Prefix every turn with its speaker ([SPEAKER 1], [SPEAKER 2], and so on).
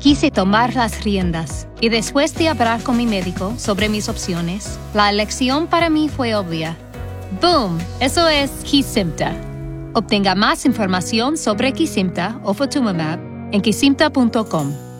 [SPEAKER 1] Quise tomar las riendas y después de hablar con mi médico sobre mis opciones, la elección para mí fue obvia. ¡Boom! Eso es Kesimpta. Obtenga más información sobre Kesimpta o Ofatumumab en kesimpta.com.